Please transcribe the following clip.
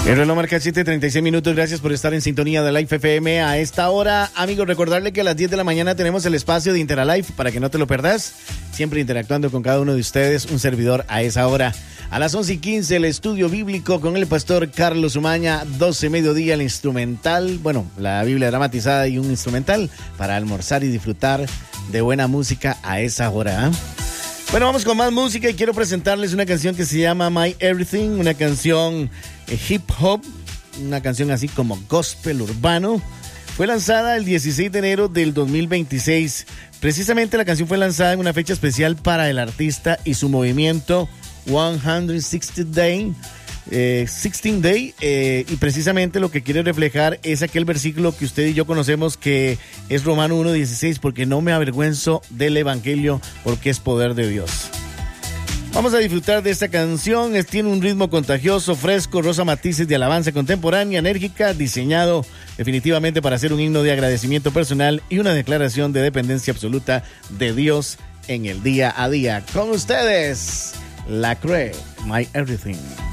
El reloj marca 7:36 minutos. Gracias por estar en sintonía de Life FM a esta hora. Amigos, recordarle que a las 10 de la mañana tenemos el espacio de Interalife para que no te lo perdas. Siempre interactuando con cada uno de ustedes, un servidor a esa hora. A las 11:15 el estudio bíblico con el pastor Carlos Umaña. 12 mediodía el instrumental. Bueno, la Biblia dramatizada y un instrumental para almorzar y disfrutar de buena música a esa hora. Bueno, vamos con más música y quiero presentarles una canción que se llama My Everything, una canción hip hop, una canción así como gospel urbano. Fue lanzada el 16 de enero del 2026. Precisamente la canción fue lanzada en una fecha especial para el artista y su movimiento 160 Day, 16 Day, y precisamente lo que quiere reflejar es aquel versículo que usted y yo conocemos, que es Romano 1:16, porque no me avergüenzo del evangelio, porque es poder de Dios. Vamos a disfrutar de esta canción. Tiene un ritmo contagioso, fresco, rosa matices de alabanza contemporánea, enérgica, diseñado definitivamente para ser un himno de agradecimiento personal y una declaración de dependencia absoluta de Dios en el día a día. Con ustedes, Lecrae, My Everything.